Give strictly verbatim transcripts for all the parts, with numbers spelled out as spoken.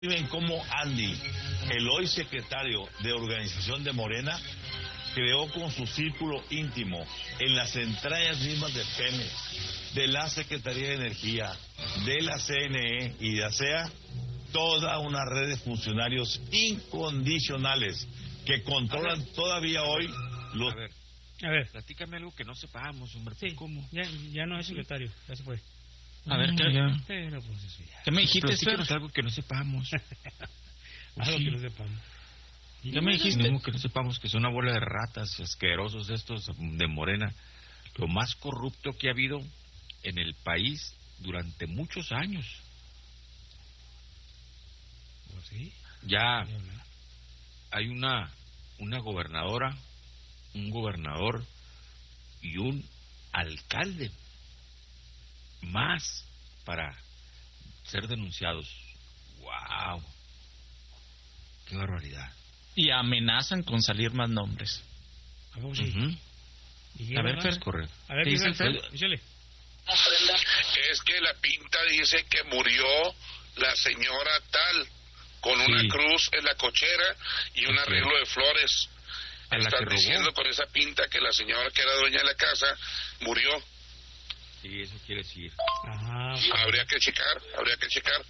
Ven cómo Andy, el hoy secretario de organización de Morena, creó con su círculo íntimo, en las entrañas mismas de Pemex, de la Secretaría de Energía, de la C N E y de A S E A, toda una red de funcionarios incondicionales que controlan todavía hoy los... A ver, a ver, platícame algo que no sepamos, hombre. Sí, ¿cómo? Ya, ya no es secretario, ya se fue. A ver, ¿qué, ya. Pero pues eso ya. ¿Qué me dijiste, Platícanos Fer? algo que no sepamos. Algo Sí. que no sepamos. ¿Qué me dijiste? Mismo que no sepamos que son una bola de ratas asquerosos estos de Morena. Lo más corrupto que ha habido en el país durante muchos años. Pues sí. Ya Ya no. hay una, una gobernadora, un gobernador y un alcalde más para ser denunciados. ¡Wow! ¡Qué barbaridad! Y amenazan con salir más nombres. ¿A poco sí? Ujú. ¿Y A ver, qué Fer. Es correcto. A ver, ¿Qué dice el Fer? Fer? Échale. Es que la pinta dice que murió la señora tal con Sí. una cruz en la cochera y un Sí. arreglo de flores. A la que Están robó. diciendo con esa pinta que la señora que era dueña de la casa murió. Sí, eso quiere decir. Ajá. Habría que checar, habría que checar.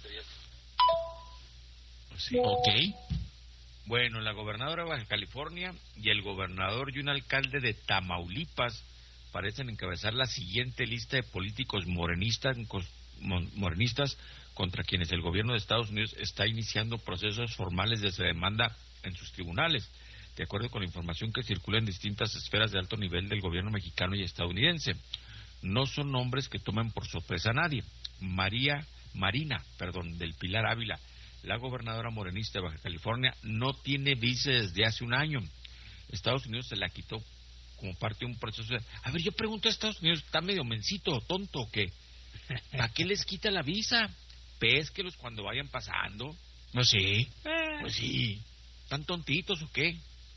Sí. Ok. Bueno, la gobernadora de Baja California y el gobernador y un alcalde de Tamaulipas parecen encabezar la siguiente lista de políticos morenistas, mon- morenistas contra quienes el gobierno de Estados Unidos está iniciando procesos formales de demanda en sus tribunales, de acuerdo con la información que circula en distintas esferas de alto nivel del gobierno mexicano y estadounidense. No son nombres que tomen por sorpresa a nadie. María Marina, perdón, del Pilar Ávila, la gobernadora morenista de Baja California, no tiene visa desde hace un año. Estados Unidos se la quitó como parte de un proceso de... A ver, yo pregunto a Estados Unidos, ¿está medio mencito, tonto o qué? ¿Para qué les quita la visa? Pésquelos cuando vayan pasando. No, sí. Pues sí. ¿Están tontitos o qué?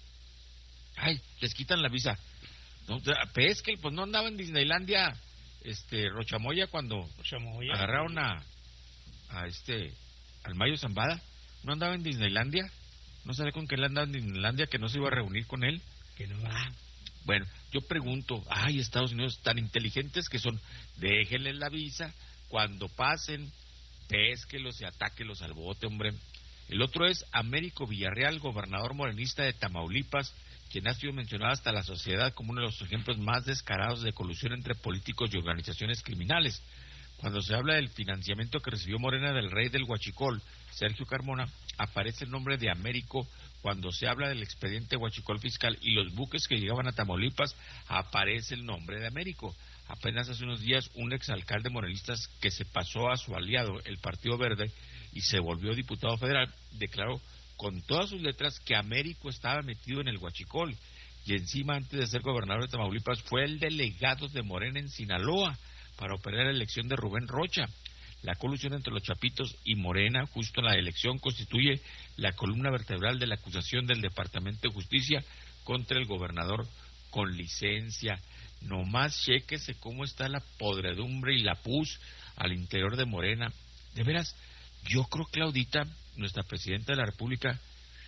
Ay, les quitan la visa. No, pesque, pues no andaba en Disneylandia, este, Rochamoya cuando Chamoya. agarraron a, a este, al Mayo Zambada. ¿No andaba en Disneylandia? ¿No sabe con qué él andaba en Disneylandia que no se iba a reunir con él? Que no va. Bueno, yo pregunto, ay, Estados Unidos tan inteligentes que son, déjenles la visa, cuando pasen, pésquelos y atáquelos al bote, hombre. El otro es Américo Villarreal, gobernador morenista de Tamaulipas, quien ha sido mencionado hasta la sociedad como uno de los ejemplos más descarados de colusión entre políticos y organizaciones criminales. Cuando se habla del financiamiento que recibió Morena del rey del Huachicol, Sergio Carmona, aparece el nombre de Américo. Cuando se habla del expediente Huachicol fiscal y los buques que llegaban a Tamaulipas, aparece el nombre de Américo. Apenas hace unos días, un exalcalde morenista que se pasó a su aliado, el Partido Verde, y se volvió diputado federal, declaró con todas sus letras que Américo estaba metido en el Huachicol, y encima, antes de ser gobernador de Tamaulipas, fue el delegado de Morena en Sinaloa para operar la elección de Rubén Rocha. La colusión entre los Chapitos y Morena, justo en la elección, constituye la columna vertebral de la acusación del Departamento de Justicia contra el gobernador con licencia. Nomás chéquese cómo está la podredumbre y la pus al interior de Morena. De veras, yo creo, Claudita, nuestra presidenta de la República,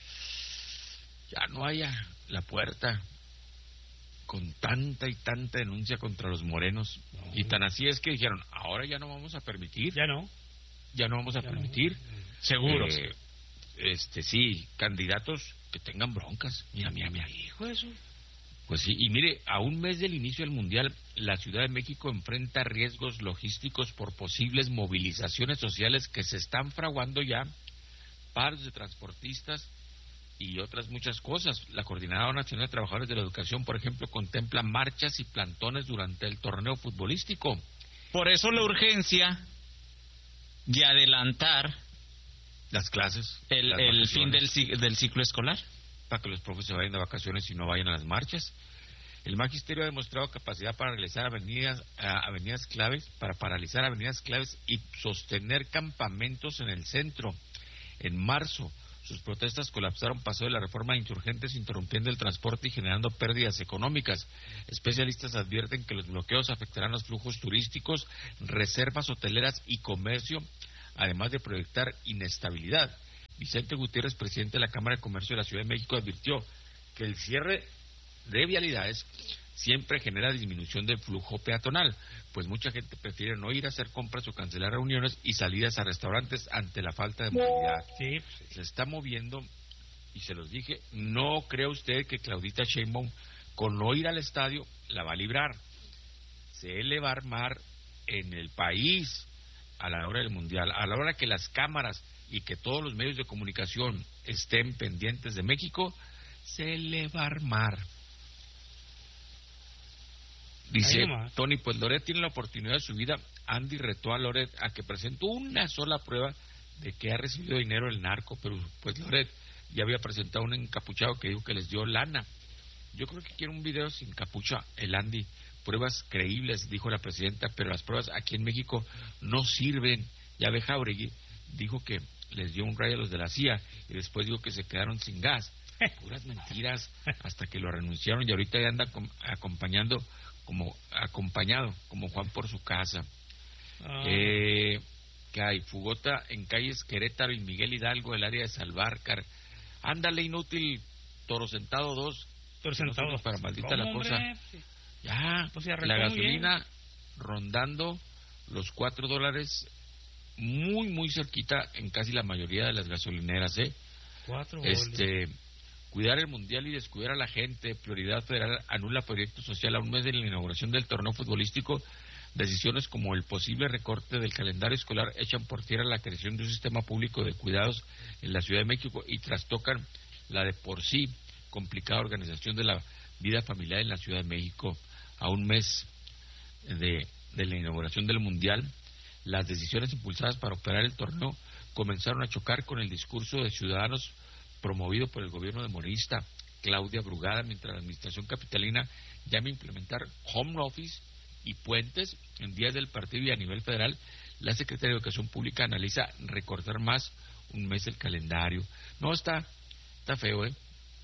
ya no haya la puerta con tanta y tanta denuncia contra los morenos. No. Y tan así es que dijeron, ahora ya no vamos a permitir, Ya no. ya no vamos a Ya permitir. no. Seguro. eh, este sí, candidatos que tengan broncas. Mira, mira, mira. Hijo de eso. Pues sí, y mire, a un mes del inicio del Mundial, la Ciudad de México enfrenta riesgos logísticos por posibles movilizaciones sociales que se están fraguando ya, paros de transportistas y otras muchas cosas. La Coordinadora Nacional de Trabajadores de la Educación, por ejemplo, contempla marchas y plantones durante el torneo futbolístico. Por eso la urgencia de adelantar Las clases. el, las el fin vacaciones, del, ci- del ciclo escolar. para que los profes se vayan de vacaciones y no vayan a las marchas. El magisterio ha demostrado capacidad para realizar avenidas, ah, avenidas claves, para paralizar avenidas claves y sostener campamentos en el centro. En marzo, sus protestas colapsaron paso de la reforma de insurgentes, interrumpiendo el transporte y generando pérdidas económicas. Especialistas advierten que los bloqueos afectarán los flujos turísticos, reservas hoteleras y comercio, además de proyectar inestabilidad. Vicente Gutiérrez, presidente de la Cámara de Comercio de la Ciudad de México, advirtió que el cierre de vialidades siempre genera disminución del flujo peatonal, pues mucha gente prefiere no ir a hacer compras o cancelar reuniones y salidas a restaurantes ante la falta de movilidad. Sí, pues, Se está moviendo, y se los dije, no cree usted que Claudita Sheinbaum con no ir al estadio la va a librar. Se le va a armar en el país a la hora del Mundial, a la hora que las cámaras y que todos los medios de comunicación estén pendientes de México, se le va a armar. Dice Ahí nomás. Tony, pues Loret tiene la oportunidad de su vida. Andy retó a Loret a que presentó una sola prueba de que ha recibido dinero del narco, pero pues Loret ya había presentado un encapuchado que dijo que les dio lana. Yo creo que quiere un video sin capucha el Andy. Pruebas creíbles, dijo la presidenta, pero las pruebas aquí en México no sirven. Ya ve Jauregui, dijo que les dio un rayo a los de la C I A y después dijo que se quedaron sin gas. Puras mentiras, hasta que lo renunciaron y ahorita ya anda com- acompañando como acompañado, como Juan por su casa. ah, Eh, que hay Fugota en calles Querétaro y Miguel Hidalgo, el área de Salvarcar. Ándale, inútil, Toro Sentado dos. Toro que no Sentado. sirve para maldita ¿Cómo, la cosa. hombre? Ya, Pues se arrancó la muy bien. gasolina rondando los cuatro dólares, muy, muy cerquita en casi la mayoría de las gasolineras, ¿eh? Cuatro goles. Este, cuidar el mundial y descuidar a la gente. Prioridad federal anula proyecto social a un mes de la inauguración del torneo futbolístico. Decisiones como el posible recorte del calendario escolar echan por tierra la creación de un sistema público de cuidados en la Ciudad de México y trastocan la de por sí complicada organización de la vida familiar en la Ciudad de México. A un mes de, de la inauguración del mundial, las decisiones impulsadas para operar el torneo comenzaron a chocar con el discurso de ciudadanos promovido por el gobierno de Morenista, Claudia Brugada, mientras la administración capitalina llama a implementar home office y puentes en días del partido. Y a nivel federal, la Secretaría de Educación Pública analiza recortar más un mes el calendario. No, está, está feo, ¿eh?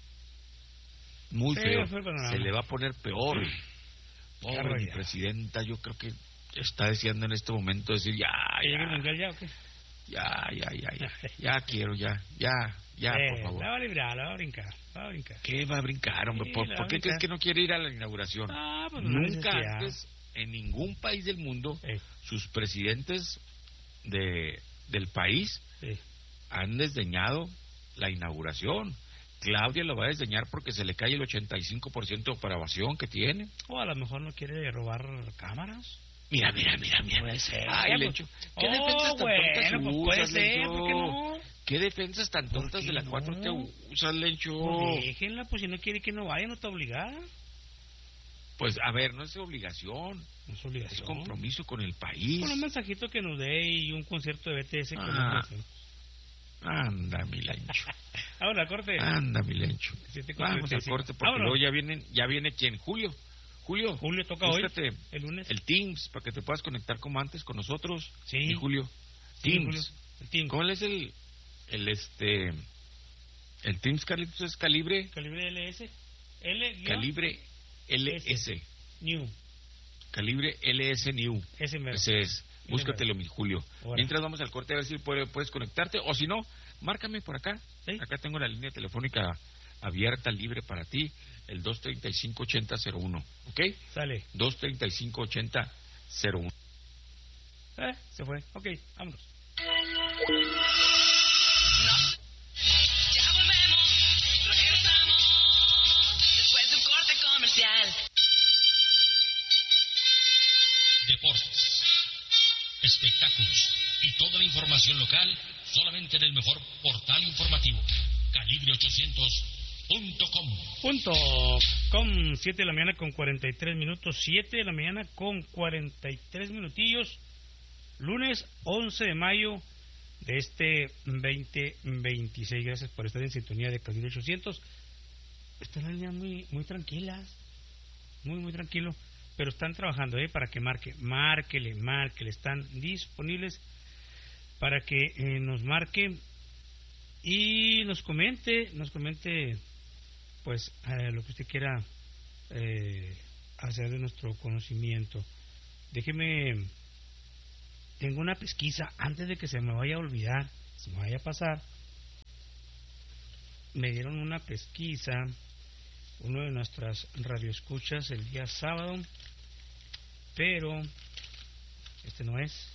Muy Feo, feo. feo el panorama. Se le va a poner peor. Pobre mi barbaridad. presidenta, yo creo que está deseando en este momento decir ya, ¿Que llegue el ya, mundial ya o qué? ya, ya, ya, ya, ya quiero, ya, ya, ya, Eh, por favor. La va a librar, la va a brincar, la va a brincar. ¿Qué va a brincar, hombre? Sí, ¿Por, la por va qué a crees brincar. que no quiere ir a la inauguración? Ah, pues no Nunca necesidad. antes, en ningún país del mundo, Eh, sus presidentes de, del país sí. han desdeñado la inauguración. Claudia lo va a desdeñar porque se le cae el ochenta y cinco por ciento de aprobación que tiene. O a lo mejor no quiere robar cámaras. Mira, mira, mira, mira. Puede ser. Ay, pues. Lencho, ¿qué Oh, defensas tan bueno, tontas pues usas, puede ser, Lencho? ¿por qué no? ¿Qué defensas tan ¿Por tontas qué de la no? cuatro T usas, Lencho? Pues déjenla, pues si no quiere que no vaya, no está obligada. Pues, a ver, no es obligación, No es es obligación. compromiso con el país. Con un mensajito que nos dé y un concierto de B T S. Con Ah. nosotros. Anda, mi Lencho. Ahora, corte. Anda, mi Lencho. Siete con Vamos treinta y al cinco. corte porque Vámonos. luego ya viene, ya viene quién, Julio. Julio, Julio toca búscate hoy, el lunes. el Teams para que te puedas conectar como antes con nosotros. Sí. Y Julio, Sí, Teams. Julio, el Team. ¿Cuál es el, el este, el Teams, Carlitos? Es calibre, Calibre L S. L guión calibre L S, New. calibre L S New. Ese mero. Ese es. Búscatelo, mi Julio. Ahora. Mientras vamos al corte a ver si puede- puedes conectarte o si no, márcame por acá. Sí. Acá tengo la línea telefónica abierta, libre para ti, el dos treinta y cinco ochenta cero uno, ¿ok? Sale. dos treinta y cinco ochenta cero uno. Eh, se fue. Ok, vámonos. Ya volvemos, regresamos después de un corte comercial. Deportes, espectáculos y toda la información local solamente en el mejor portal informativo, calibre ochocientos punto com. Punto com, siete de la mañana con cuarenta y tres minutos, siete de la mañana con cuarenta y tres minutillos, lunes once de mayo de este veinte veintiséis. Gracias por estar en sintonía de Calibre ochocientos. Están las líneas muy, muy tranquilas, muy, muy tranquilo, pero están trabajando, ¿eh? Para que marque, márquele, márquele, están disponibles para que eh, nos marque y nos comente, nos comente pues eh, lo que usted quiera eh, hacer de nuestro conocimiento. Déjeme, tengo una pesquisa antes de que se me vaya a olvidar, se me vaya a pasar. me dieron una pesquisa, uno de nuestras radioescuchas el día sábado, pero este no es.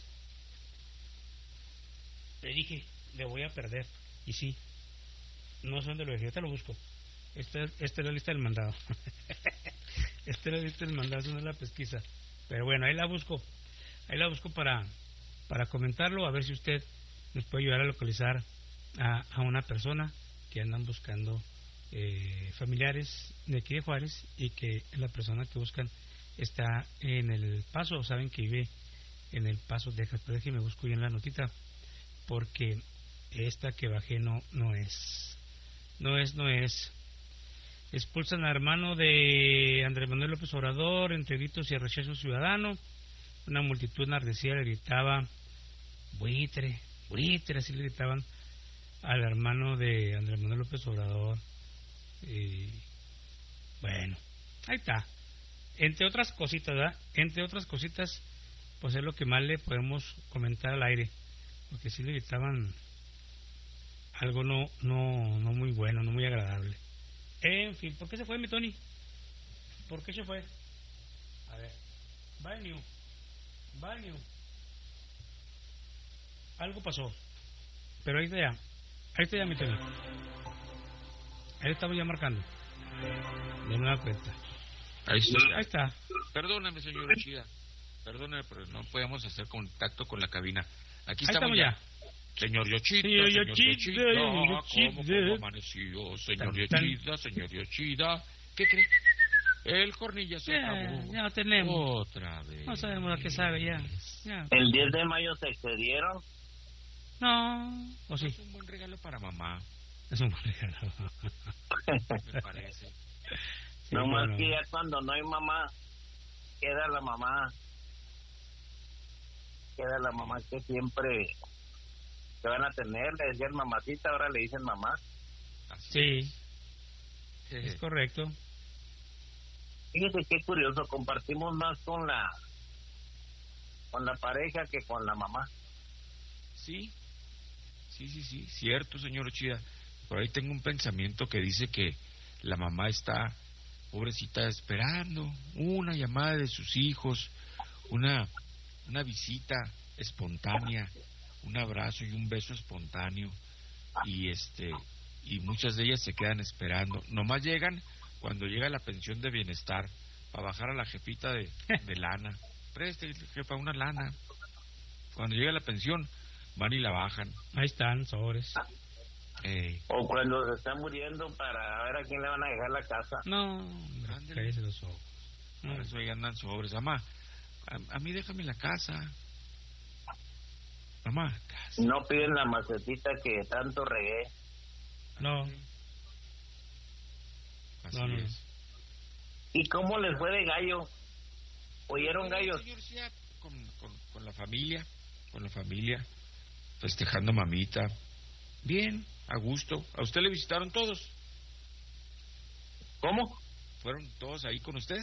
Le dije, le voy a perder, y sí, no sé dónde lo dejé, yo te lo busco. Esta, esta es la lista del mandado. Esta es la lista del mandado, no es la pesquisa. Pero bueno, ahí la busco, ahí la busco para, para comentarlo, a ver si usted nos puede ayudar a localizar a, a una persona que andan buscando eh, familiares de aquí de Juárez, y que la persona que buscan está en El Paso, saben que vive en El Paso, Texas. Pero déjeme busco bien la notita, porque esta que bajé no, no es, no es, no es. Expulsan al hermano de Andrés Manuel López Obrador entre gritos y rechazo ciudadano. Una multitud enardecida le gritaba buitre, buitre, así le gritaban al hermano de Andrés Manuel López Obrador. Y bueno, ahí está. Entre otras cositas, ¿verdad? Entre otras cositas, pues es lo que más le podemos comentar al aire, porque sí le gritaban algo no, no, no muy bueno, no muy agradable. En fin, ¿por qué se fue mi Tony? ¿Por qué se fue? A ver, baño, baño. Algo pasó, pero ahí está ya, ahí está ya mi Tony. Ahí estamos ya marcando. De nueva cuenta. Ahí está. Ahí está. Perdóname, señor Chida. Perdóname, pero no podemos hacer contacto con la cabina. Aquí Ahí estamos, estamos ya. ya. Señor Yoshida, Señor señor Yoshida, Yoshida, señor ¿cómo, Yoshida. cómo amaneció? Señor Tan, tan. Yoshida, señor Yoshida. ¿Qué cree? El cornilla se Ya, acabó. ya lo tenemos. Otra vez. No sabemos a qué sabe ya. ya. El diez de mayo se excedieron. No, o sí. Es un buen regalo para mamá, Es un buen regalo. me parece. Sí, No más bueno. que ya cuando no hay mamá, queda la mamá. Queda la mamá que siempre se van a tener. Le decían mamacita, ahora le dicen mamá. Así. Sí, es correcto. Fíjese qué curioso, compartimos más con la con la pareja que con la mamá. Sí, sí, sí, sí, cierto, señor Chida. Por ahí tengo un pensamiento que dice que la mamá está, pobrecita, esperando una llamada de sus hijos, una, una visita espontánea, un abrazo y un beso espontáneo, y este, y muchas de ellas se quedan esperando. Nomás llegan cuando llega la pensión de bienestar para bajar a la jefita de, de lana. Preste, jefa, una lana. Cuando llega la pensión, van y la bajan. Ahí están, sobres. Eh, O cuando se está muriendo para ver a quién le van a dejar la casa. No, hombre, Ándele. cállese los ojos. Por No. eso ahí andan sobres. Mamá, a, a mí déjame la casa. Mamá, casa. No piden la macetita que tanto regué. No, Así no, no. es. ¿Y cómo les fue de gallo? ¿Oyeron Bien, gallos? señor, sí, ya, con, con, con la familia, con la familia, festejando mamita. Bien, a gusto. ¿A usted le visitaron todos? ¿Cómo? ¿Fueron todos ahí con usted?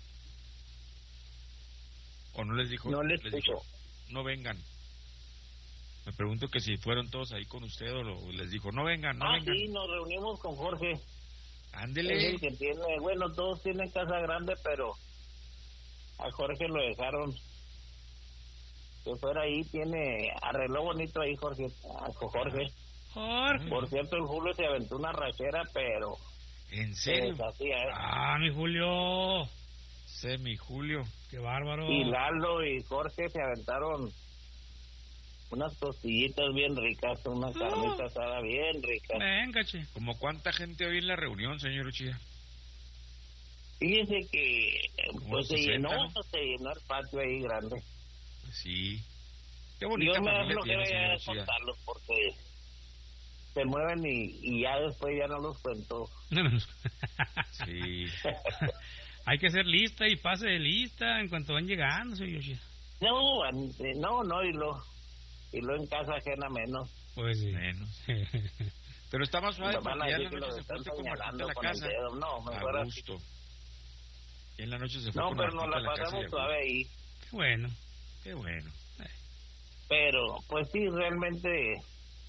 ¿O no les dijo? No les dijo, escucho. no vengan. Me pregunto que si fueron todos ahí con usted o, lo- o les dijo, no vengan, no Ah, vengan. sí, nos reunimos con Jorge. Es Ándele. el que tiene, bueno, todos tienen casa grande, pero a Jorge lo dejaron que fuera ahí. Tiene, arregló bonito ahí Jorge, a Jorge. Jorge. Por cierto, el Julio se aventó una rachera, pero ¿En se serio? deshacía, ¿eh? Ah, mi Julio. Semi Julio. Qué bárbaro. Y Lalo y Jorge se aventaron unas costillitas bien ricas, una Ah. carnita asada bien rica. Venga, che. ¿Como cuánta gente hoy en la reunión, señor Uchida? Fíjese que eh, Como pues se sesenta, llenó, ¿no? se llenó el patio ahí grande. Pues sí. Qué bonita Yo me da familia flojera tiene, ya señor Uchida. contarlos porque se mueven y, y ya después ya no los cuento. Sí. Hay que hacer lista y pase de lista en cuanto van llegando, señor Yoshida. No, an- eh, no, no, y lo, y lo en casa ajena menos. Pues sí. Menos. Pero está más suave Me van porque a ya en decir la que noche los se están fue como señalando a la con el casa. dedo. No, mejor A así. gusto. Y en la noche se fue No, con pero nos Martita la a casa y pasamos a suave ahí. Qué bueno. gusto. Qué bueno. Pero, pues sí, realmente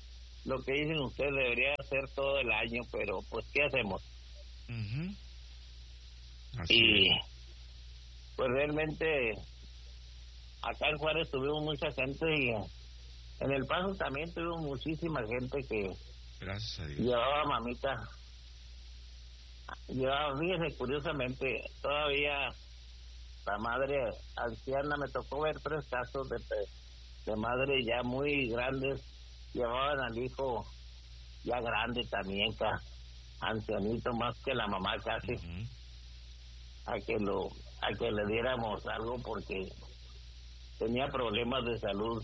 lo que dicen ustedes debería hacer todo el año, pero pues ¿qué hacemos? Uh-huh. Así y es. pues realmente acá en Juárez tuvimos mucha gente y en El Paso también tuvimos muchísima gente que Gracias a Dios. llevaba mamita. Llevaba, fíjese, curiosamente, todavía la madre anciana, me tocó ver tres casos de, de madre ya muy grandes, llevaban al hijo ya grande también, ca, ancianito, más que la mamá casi, Uh-huh. a que lo a que le diéramos algo porque tenía problemas de salud.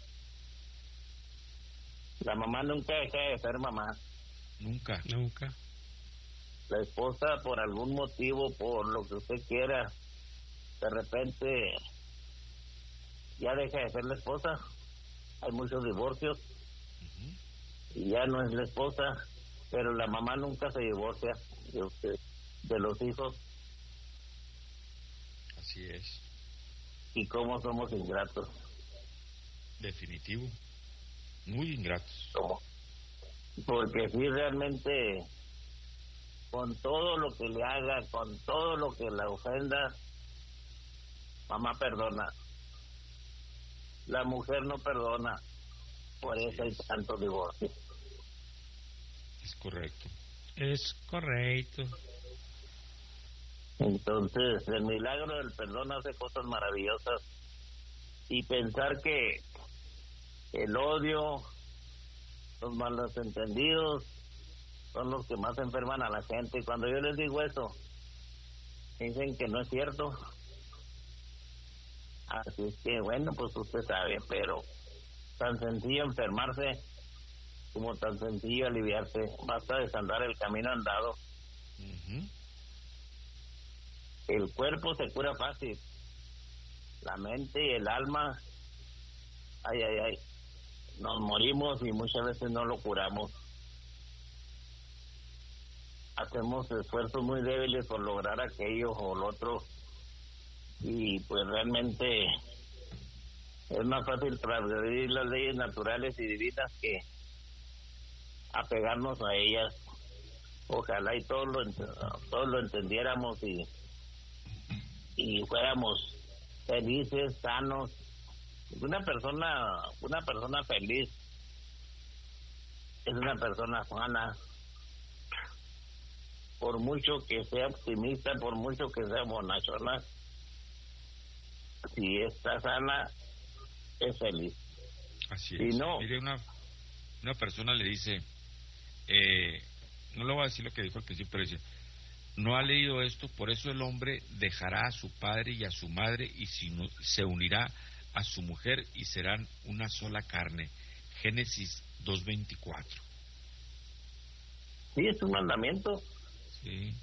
La mamá nunca deja de ser mamá. Nunca. Nunca. La esposa, por algún motivo, por lo que usted quiera, de repente ya deja de ser la esposa. Hay muchos divorcios Uh-huh. y ya no es la esposa, pero la mamá nunca se divorcia de usted, de los hijos. Así es. Y cómo somos ingratos. Definitivo. Muy ingratos. ¿Cómo? Porque si realmente, con todo lo que le haga, con todo lo que la ofenda, mamá perdona. La mujer no perdona. Por eso hay tanto divorcio. Es correcto. Es correcto. Entonces, el milagro del perdón hace cosas maravillosas. Y pensar que el odio, los malos entendidos, son los que más enferman a la gente. Y cuando yo les digo eso, dicen que no es cierto. Así es que, bueno, pues usted sabe, pero tan sencillo enfermarse como tan sencillo aliviarse. Basta desandar el camino andado. Uh-huh. El cuerpo se cura fácil, la mente y el alma, ay, ay, ay, nos morimos y muchas veces no lo curamos. Hacemos esfuerzos muy débiles por lograr aquello o lo otro, y pues realmente es más fácil transgredir las leyes naturales y divinas que apegarnos a ellas. Ojalá y todos lo, ent- todos lo entendiéramos y y fuéramos felices, sanos. Una persona, una persona feliz es una persona sana. Por mucho que sea optimista, por mucho que sea bonachona, si está sana, es feliz. Así Si es. no- Mire, una, una persona le dice, eh, no le voy a decir lo que dijo al principio, pero dice, no ha leído esto, por eso el hombre dejará a su padre y a su madre y si no- se unirá a su mujer y serán una sola carne. Génesis dos veinticuatro. Sí, es un mandamiento. Sí.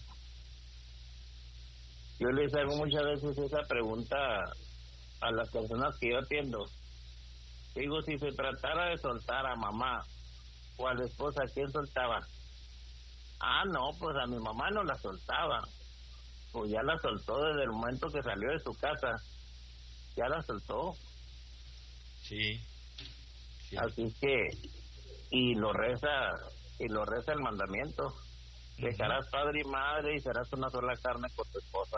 Yo les hago muchas veces esa pregunta a las personas que yo atiendo. Digo, si se tratara de soltar a mamá o a la esposa, ¿quién soltaba? Ah, no, pues a mi mamá no la soltaba. Pues ya la soltó desde el momento que salió de su casa. Ya la soltó. Sí. Sí. Así que, y lo reza, y lo reza el mandamiento. Dejarás padre y madre y serás una sola carne con tu esposa.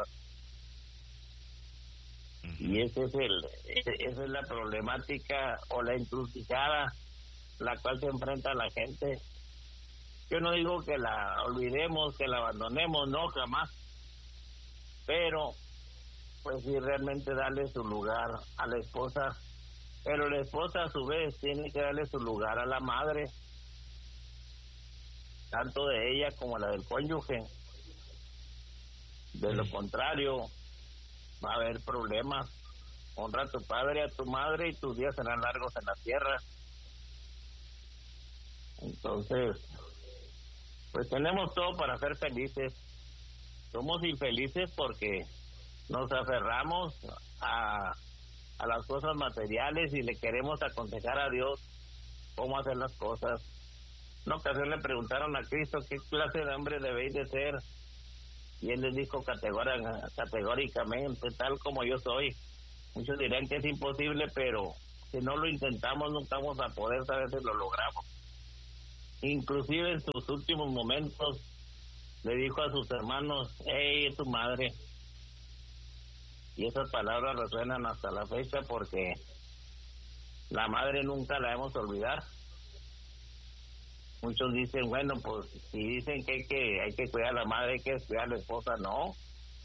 Ujú. Y ese es el, ese- esa es la problemática o la encrucijada la cual se enfrenta la gente. Yo no digo que la olvidemos, que la abandonemos, no, jamás. Pero, pues sí, realmente darle su lugar a la esposa. Pero la esposa, a su vez, tiene que darle su lugar a la madre, tanto de ella como la del cónyuge. De lo contrario, va a haber problemas. Honra a tu padre, a tu madre, y tus días serán largos en la tierra. Entonces, pues tenemos todo para ser felices. Somos infelices porque nos aferramos a, a las cosas materiales y le queremos aconsejar a Dios cómo hacer las cosas. Una ocasión le preguntaron a Cristo qué clase de hombre debéis de ser, y él les dijo categórica- categóricamente, tal como yo soy. Muchos dirán que es imposible, pero si no lo intentamos nunca vamos a poder saber si lo logramos. inclusive en sus últimos momentos le dijo a sus hermanos, hey, es tu madre. Y esas palabras resuenan hasta la fecha porque la madre nunca la hemos olvidado. Muchos dicen, bueno, pues si dicen que hay que, hay que cuidar a la madre, hay que cuidar a la esposa, no.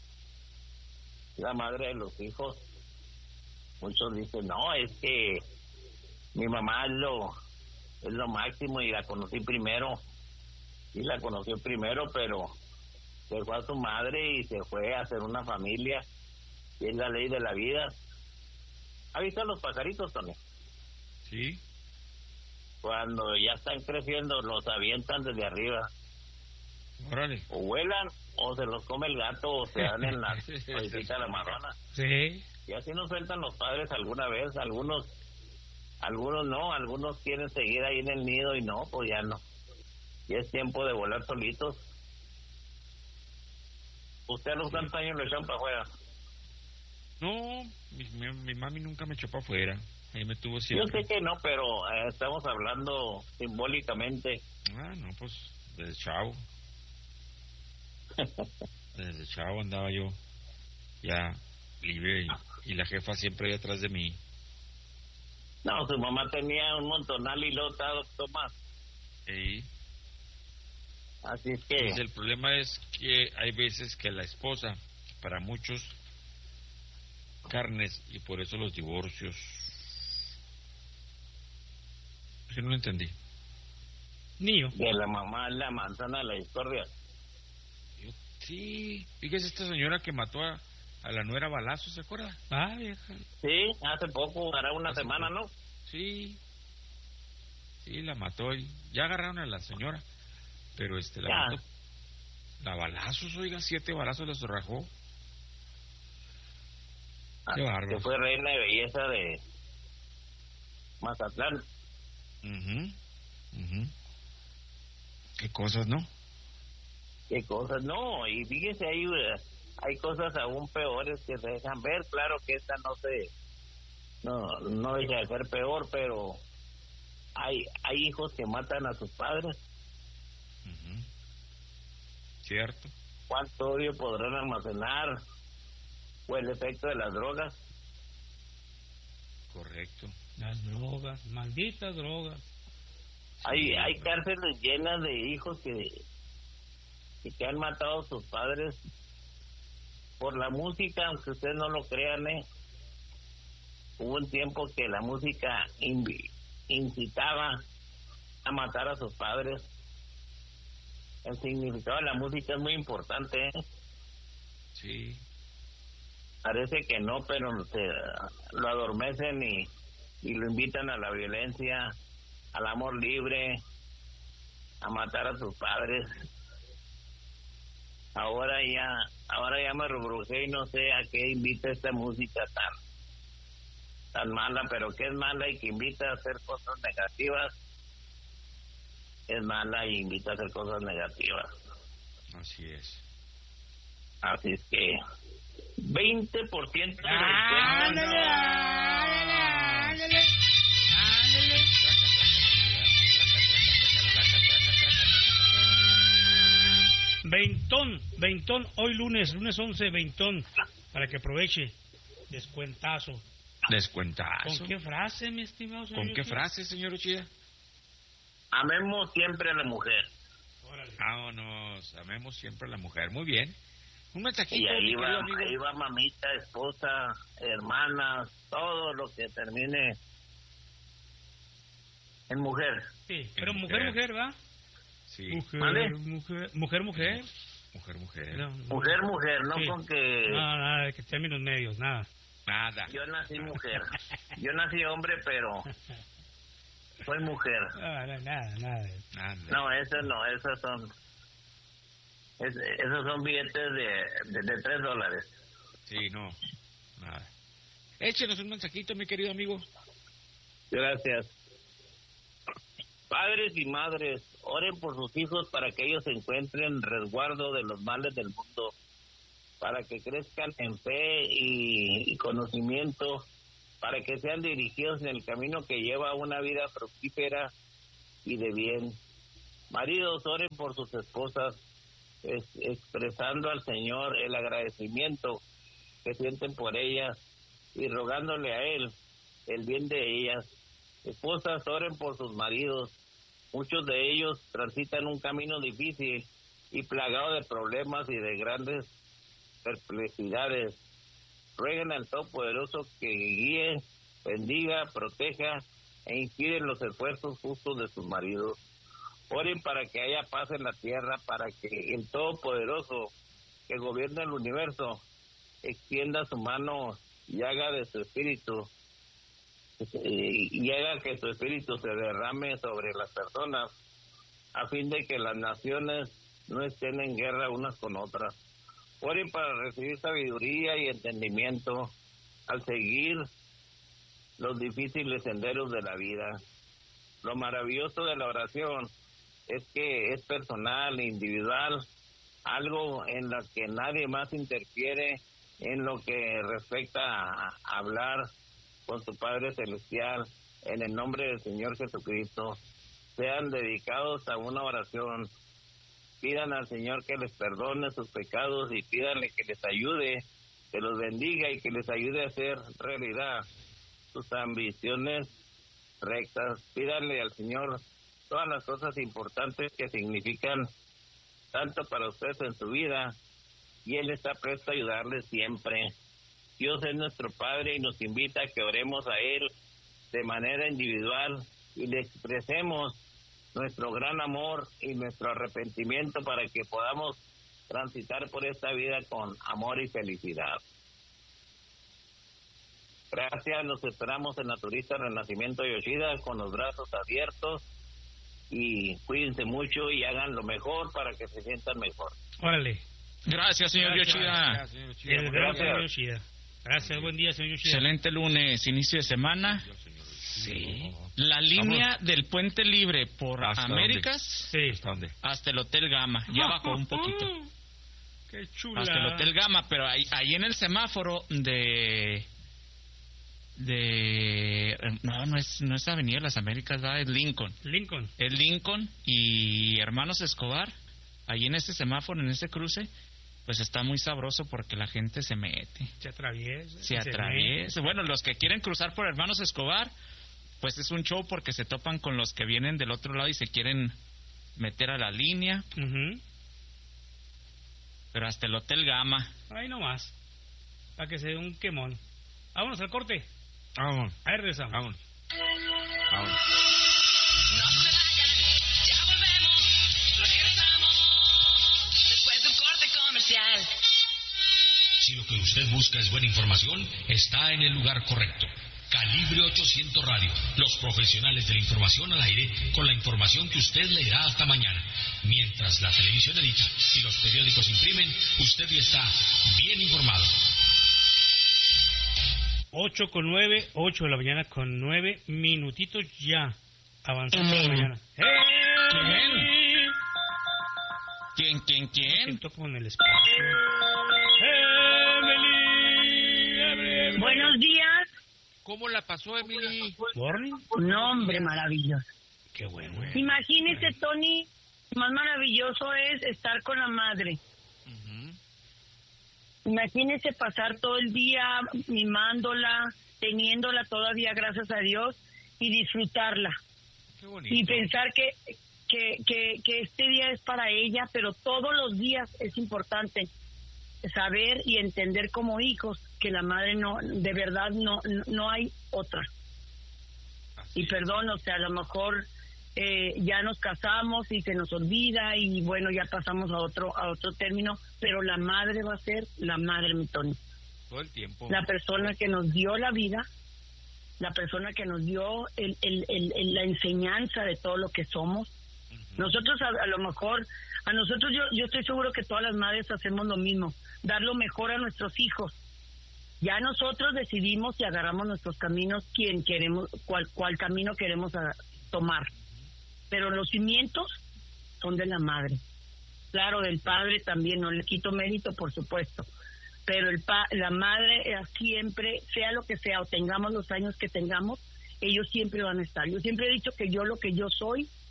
La madre de los hijos. Muchos dicen, no, es que mi mamá es lo, es lo máximo y la conocí primero. Sí, la conoció primero, pero dejó a su madre y se fue a hacer una familia. Y es la ley de la vida. ¿Ha visto a los pajaritos, Tony? Sí. Cuando ya están creciendo, los avientan desde arriba. Órale. O vuelan, o se los come el gato, o se dan en la paisita de la marrana. Sí. Y así nos sueltan los padres alguna vez. Algunos, algunos no, algunos quieren seguir ahí en el nido y no, pues ya no. Y es tiempo de volar solitos. ¿Usted a los cuántos años lo echan para afuera? No, mi, mi, mi mami nunca me echó para afuera. Ahí me tuvo Yo siempre. sé que no, pero eh, estamos hablando simbólicamente. Ah, no, pues desde chavo. Desde chavo andaba yo ya libre y, y la jefa siempre ahí atrás de mí. No, su mamá tenía un montonal y lo estaba Tomás. Y Así es que... pues el problema es que hay veces que la esposa, para muchos, carnes, y por eso los divorcios. Que no lo entendí. Niño. De la mamá es la manzana de la discordia. Yo, sí, fíjese esta señora que mató a, a la nuera balazo, ¿se acuerda? Ah, vieja. Sí, hace poco, hará una Hace semana, poco. ¿no? Sí, sí, la mató y ya agarraron a la señora, pero este la Ya. mató. La balazos, oiga, siete balazos les rajó. Qué bárbaro. Que fue reina de belleza de Mazatlán. Mhm, mhm. Qué cosas, ¿no? Qué cosas, no, y fíjese, hay, eh, hay cosas aún peores que se dejan ver. Claro que esta no se, no, no deja de ser peor, pero hay, hay hijos que matan a sus padres. Mhm. Cierto. ¿Cuánto odio podrán almacenar? O el efecto de las drogas. Correcto. Las drogas, malditas drogas. Hay, hay cárceles llenas de hijos que, que han matado a sus padres por la música, aunque ustedes no lo crean, ¿eh? Hubo un tiempo que la música invi- incitaba a matar a sus padres. El significado de la música es muy importante, ¿eh? Sí. Parece que no, pero se, lo adormecen y, y lo invitan a la violencia, al amor libre, a matar a sus padres. Ahora ya, ahora ya me rebrujé y no sé a qué invita esta música tan, tan mala, pero que es mala y que invita a hacer cosas negativas. Es mala y invita a hacer cosas negativas. Así es. Así es que veinte por ciento de Ándale, descuento. ándale, ándale, ándale. Veintón, veintón, hoy lunes, lunes once, veintón, para que aproveche. Descuentazo. Descuentazo. ¿Con qué frase, mi estimado señor? ¿Con qué Uchida? frase, señor Uchida? Amemos siempre a la mujer. Órale. Vámonos, amemos siempre a la mujer. Muy bien. Un mensajito, Y ahí mi va, querido amigo. ahí va mamita, esposa, hermanas, todo lo que termine en mujer. Sí, pero En mujer, mujer. mujer, ¿va? Sí. Mujer, ¿Vale? mujer, mujer, mujer. Mujer, mujer. No, no. Mujer, mujer, no Sí. con que No, nada, de que términos medios, nada. Nada. yo nací mujer. Yo nací hombre, pero soy mujer. Ah, no, nada, nada. Nada. No, esas no, esas son... Es, esos son billetes de, de, de tres dólares. Sí, no. Nada. Échenos un mensajito, mi querido amigo. Gracias. Padres y madres, oren por sus hijos para que ellos se encuentren resguardo de los males del mundo, para que crezcan en fe y, y conocimiento, para que sean dirigidos en el camino que lleva a una vida fructífera y de bien. Maridos, oren por sus esposas, es, expresando al Señor el agradecimiento que sienten por ellas y rogándole a Él el bien de ellas. Esposas, oren por sus maridos. Muchos de ellos transitan un camino difícil y plagado de problemas y de grandes perplejidades. Rueguen al Todopoderoso que guíe, bendiga, proteja e inspire los esfuerzos justos de sus maridos. Oren para que haya paz en la tierra, para que el Todopoderoso que gobierna el universo extienda su mano y haga de su espíritu y haga que su espíritu se derrame sobre las personas a fin de que las naciones no estén en guerra unas con otras. Oren para recibir sabiduría y entendimiento al seguir los difíciles senderos de la vida. Lo maravilloso de la oración es que es personal, individual, algo en lo que nadie más interfiere en lo que respecta a hablar con su Padre Celestial. En el nombre del Señor Jesucristo, sean dedicados a una oración. Pidan al Señor que les perdone sus pecados y pídanle que les ayude, que los bendiga y que les ayude a hacer realidad sus ambiciones rectas. Pídanle al Señor todas las cosas importantes que significan tanto para ustedes en su vida y Él está presto a ayudarles siempre. Dios es nuestro Padre y nos invita a que oremos a Él de manera individual y le expresemos nuestro gran amor y nuestro arrepentimiento para que podamos transitar por esta vida con amor y felicidad. Gracias, los esperamos en la Turista Renacimiento Yoshida con los brazos abiertos y cuídense mucho y hagan lo mejor para que se sientan mejor. Órale. Gracias, señor Gracias, Yoshida. Gracias, señor Yoshida. El gran señor Yoshida. Gracias, buen día, señor Yoshida. Excelente lunes, inicio de semana. Sí. La línea Vamos. del Puente Libre por Américas sí. ¿Hasta dónde? Hasta el Hotel Gama. Ya bajó un poquito. Qué chula. Hasta el Hotel Gama, pero ahí, ahí en el semáforo de... de no no es no es Avenida Las Américas, ¿verdad? Es Lincoln Lincoln es Lincoln y Hermanos Escobar, ahí en ese semáforo, en ese cruce, pues está muy sabroso porque la gente se mete, se atraviesa se atraviesa se bueno, los que quieren cruzar por Hermanos Escobar, pues es un show porque se topan con los que vienen del otro lado y se quieren meter a la línea. Uh-huh. Pero hasta el Hotel Gama, ahí nomás, para que se dé un quemón. Vámonos al corte. Vámonos. Ahí regresamos. Vámonos. Vámonos. No se vayan, ya volvemos, regresamos después de un corte comercial. Si lo que usted busca es buena información, está en el lugar correcto. Calibre ochocientos Radio, los profesionales de la información al aire, con la información que usted leerá hasta mañana. Mientras la televisión edita y los periódicos imprimen, usted ya está bien informado. Ocho con nueve, ocho de la mañana con nueve minutitos ya. Avanzando la mañana. ¿Quién? ¿Quién, quién, quién? Siento como en el espacio. Emily, Emily. Buenos días. ¿Cómo la pasó, Emily? Morning. Un hombre maravilloso. Qué bueno. Eh. Imagínese, Tony, lo más maravilloso es estar con la madre. Uh-huh. Imagínese pasar todo el día mimándola, teniéndola todavía, gracias a Dios, y disfrutarla. Qué bonito. Y pensar que, que, que, que este día es para ella, pero todos los días es importante saber y entender como hijos que la madre no, de verdad no, no, no hay otra. Así y perdón, o sea, a lo mejor eh, ya nos casamos y se nos olvida y bueno, ya pasamos a otro a otro término, pero la madre va a ser la madre, mi Tony. Todo el tiempo. La persona que nos dio la vida, la persona que nos dio el, el, el, el, la enseñanza de todo lo que somos. Uh-huh. Nosotros a, a lo mejor, a nosotros yo, yo estoy seguro que todas las madres hacemos lo mismo, dar lo mejor a nuestros hijos. Ya nosotros decidimos y agarramos nuestros caminos, quién queremos, cuál, cuál camino queremos a, tomar. Pero los cimientos son de la madre. Claro, del padre también, no le quito mérito, por supuesto. Pero el pa, la madre siempre, sea lo que sea, o tengamos los años que tengamos, ellos siempre van a estar. Yo siempre he dicho que yo lo que yo soy,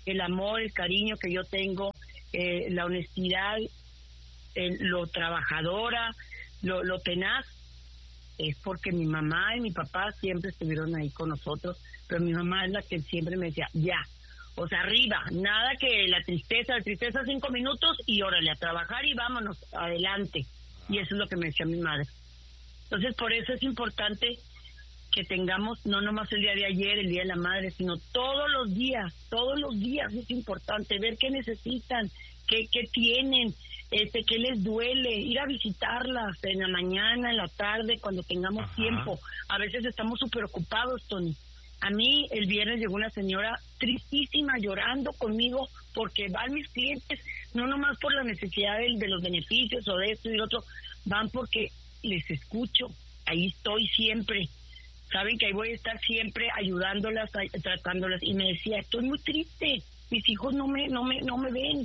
el amor, el cariño que yo tengo, eh, la honestidad, el, lo trabajadora, lo, lo tenaz, es porque mi mamá y mi papá siempre estuvieron ahí con nosotros, pero mi mamá es la que siempre me decía, ya, o sea, arriba, nada que la tristeza, la tristeza cinco minutos y órale, a trabajar y vámonos, adelante. Y eso es lo que me decía mi madre. Entonces, por eso es importante que tengamos, no nomás el día de ayer, el Día de la Madre, sino todos los días, todos los días es importante ver qué necesitan, qué, qué tienen, este, qué les duele, ir a visitarlas en la mañana, en la tarde, cuando tengamos Ajá. tiempo. A veces estamos súper ocupados, Tony. A mí el viernes llegó una señora tristísima, llorando conmigo, porque van mis clientes, no nomás por la necesidad de, de los beneficios o de esto y lo otro, van porque les escucho, ahí estoy siempre. Saben que ahí voy a estar siempre ayudándolas, tratándolas, y me decía, estoy muy triste, mis hijos no me no me no me ven,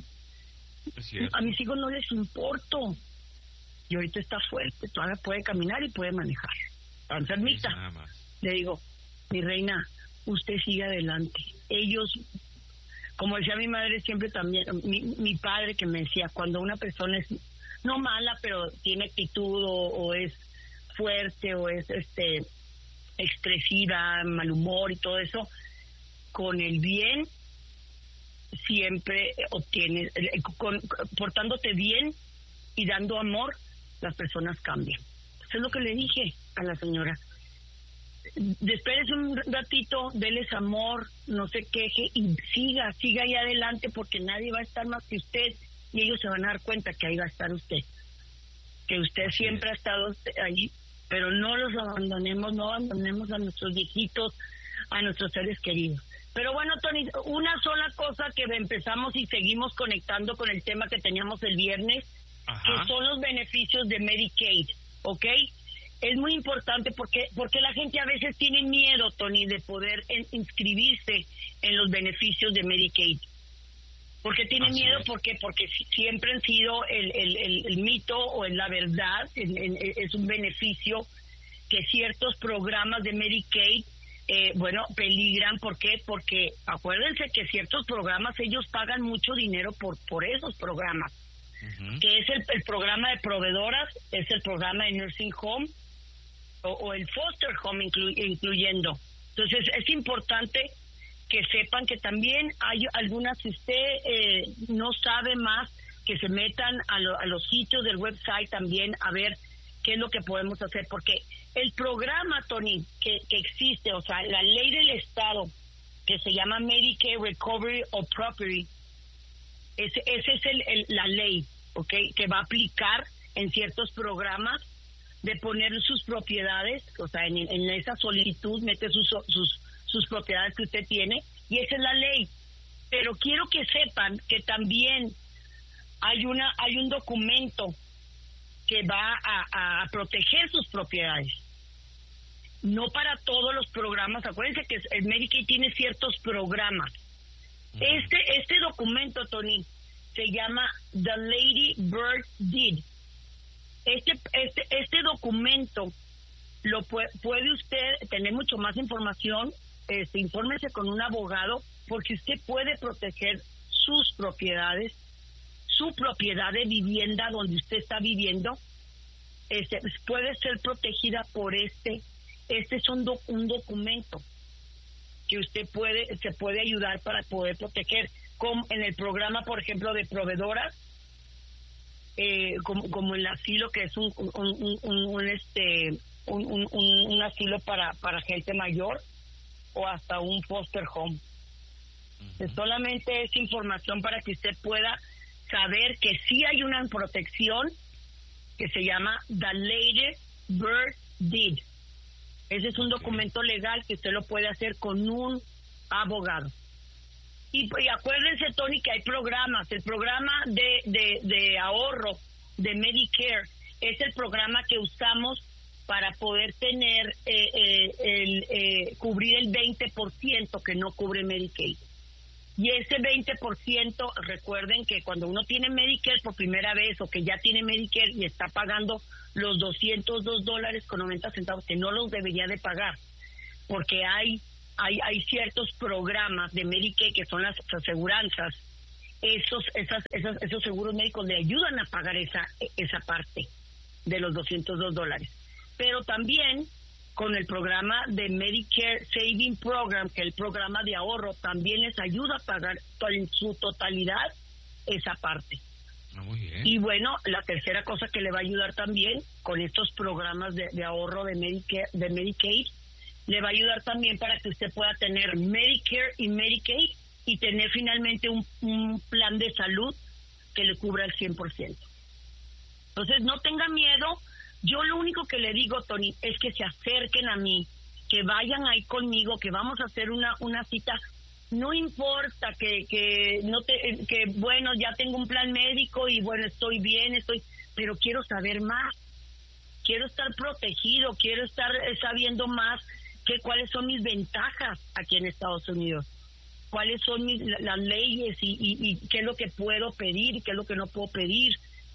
a mis hijos no les importo, y ahorita está fuerte, todavía puede caminar y puede manejar, está enfermita. Le digo, mi reina, usted sigue adelante, ellos, como decía mi madre siempre también, mi, mi padre que me decía, cuando una persona es no mala, pero tiene actitud o, o es fuerte o es este expresiva, mal humor y todo eso, con el bien siempre obtienes, con, portándote bien y dando amor, las personas cambian. Eso es lo que le dije a la señora. Espérese un ratito, déles amor, no se queje y siga, siga ahí adelante, porque nadie va a estar más que usted y ellos se van a dar cuenta que ahí va a estar usted, que usted siempre ha estado ahí. Pero no los abandonemos, no abandonemos a nuestros viejitos, a nuestros seres queridos. Pero bueno, Tony, una sola cosa que empezamos y seguimos conectando con el tema que teníamos el viernes, Ajá. que son los beneficios de Medicaid, ¿ok? Es muy importante porque porque la gente a veces tiene miedo, Tony, de poder en, inscribirse en los beneficios de Medicaid. ¿Por qué tiene Así miedo? Es. Porque porque siempre han sido el, el, el, el mito o en la verdad, el, el, es un beneficio que ciertos programas de Medicaid, eh, bueno, peligran. ¿Por qué? Porque acuérdense que ciertos programas, ellos pagan mucho dinero por, por esos programas, uh-huh. que es el, el programa de proveedoras, es el programa de nursing home o, o el foster home inclu, incluyendo. Entonces es importante que sepan que también hay algunas, si usted eh, no sabe más, que se metan a, lo, a los sitios del website también a ver qué es lo que podemos hacer, porque el programa, Tony, que, que existe, o sea, la ley del Estado, que se llama Medicare Recovery of Property, ese, ese es el, el, la ley, ¿ok?, que va a aplicar en ciertos programas de poner sus propiedades, o sea, en, en esa solicitud mete sus, sus sus propiedades que usted tiene, y esa es la ley. Pero quiero que sepan que también hay una hay un documento que va a, a proteger sus propiedades. No para todos los programas, acuérdense que el Medicaid tiene ciertos programas. Uh-huh. Este este documento, Tony, se llama The Lady Bird Deed. Este este este documento lo puede, puede usted tener mucho más información. Este, infórmese con un abogado, porque usted puede proteger sus propiedades, su propiedad de vivienda donde usted está viviendo, este, puede ser protegida por este, este es un, doc, un documento que usted puede, se puede ayudar para poder proteger, como en el programa, por ejemplo, de proveedoras, eh, como, como el asilo, que es un, un, un, un, un este, un, un, un, un asilo para, para gente mayor, o hasta un foster home. Uh-huh. Solamente es información para que usted pueda saber que sí hay una protección que se llama The Lady Bird Deed. Ese es un okay. documento legal que usted lo puede hacer con un abogado. Y, y acuérdense, Tony, que hay programas. El programa de, de, de ahorro de Medicare es el programa que usamos para poder tener, eh, eh, el, eh, cubrir el veinte por ciento que no cubre Medicaid. Y ese veinte por ciento, recuerden que cuando uno tiene Medicare por primera vez, o que ya tiene Medicare y está pagando los doscientos dos dólares con noventa centavos, que no los debería de pagar, porque hay hay hay ciertos programas de Medicaid que son las aseguranzas. Esos esas, esas esos seguros médicos le ayudan a pagar esa esa parte de los doscientos dos dólares. Pero también con el programa de Medicare Saving Program, que es el programa de ahorro, también les ayuda a pagar en su totalidad esa parte. Muy bien. Y bueno, la tercera cosa que le va a ayudar también con estos programas de, de ahorro de Medicare, de Medicaid, le va a ayudar también para que usted pueda tener Medicare y Medicaid y tener finalmente un, un plan de salud que le cubra el cien por ciento. Entonces, no tenga miedo. Yo lo único que le digo, Tony, es que se acerquen a mí, que vayan ahí conmigo, que vamos a hacer una una cita. No importa que que no te que bueno, ya tengo un plan médico y bueno, estoy bien, estoy, pero quiero saber más. Quiero estar protegido, quiero estar sabiendo más que cuáles son mis ventajas aquí en Estados Unidos. Cuáles son mis, las leyes y, y, y qué es lo que puedo pedir, qué es lo que no puedo pedir.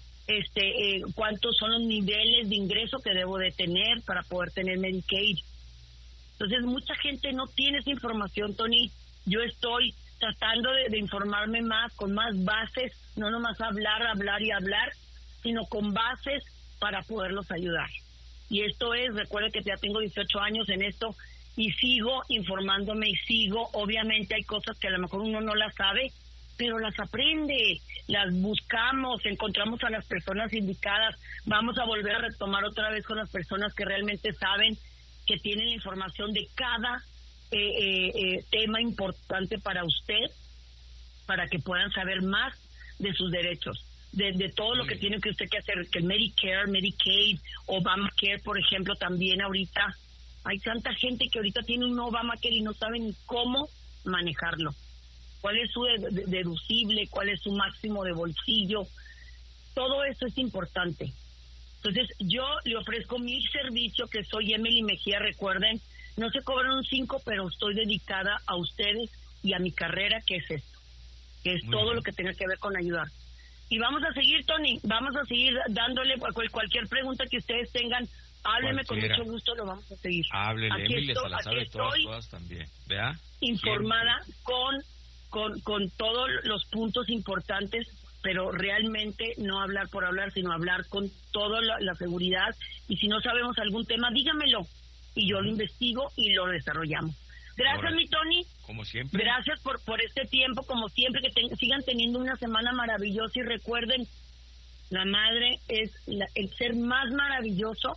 Este, eh, cuántos son los niveles de ingreso que debo de tener para poder tener Medicaid. Entonces, mucha gente no tiene esa información, Tony. Yo estoy tratando de, de informarme más, con más bases, no nomás hablar, hablar y hablar, sino con bases para poderlos ayudar. Y esto es, recuerda que ya tengo dieciocho años en esto y sigo informándome y sigo, obviamente hay cosas que a lo mejor uno no las sabe, pero las aprende, las buscamos, encontramos a las personas indicadas, vamos a volver a retomar otra vez con las personas que realmente saben, que tienen la información de cada eh, eh, eh, tema importante para usted, para que puedan saber más de sus derechos, de, de todo lo que tiene que usted que hacer, que el Medicare, Medicaid, Obamacare, por ejemplo, también ahorita, hay tanta gente que ahorita tiene un Obamacare y no sabe ni cómo manejarlo. Cuál es su deducible, cuál es su máximo de bolsillo, todo eso es importante. Entonces, yo le ofrezco mi servicio, que soy Emily Mejía, recuerden, no se cobran un cinco, pero estoy dedicada a ustedes y a mi carrera, que es esto, que es Muy todo bien. Lo que tenga que ver con ayudar. Y vamos a seguir, Tony, vamos a seguir dándole cualquier pregunta que ustedes tengan, hábleme Cualquiera. Con mucho gusto, lo vamos a seguir. Háblele, Emily, se la sabe todas, todas también, ¿vea? Informada con... Con, con todos los puntos importantes, pero realmente no hablar por hablar, sino hablar con toda la, la seguridad. Y si no sabemos algún tema, dígamelo. Y yo lo investigo y lo desarrollamos. Gracias, Ahora, mi Tony. Como siempre. Gracias por, por este tiempo, como siempre, que te, sigan teniendo una semana maravillosa. Y recuerden, la madre es la, el ser más maravilloso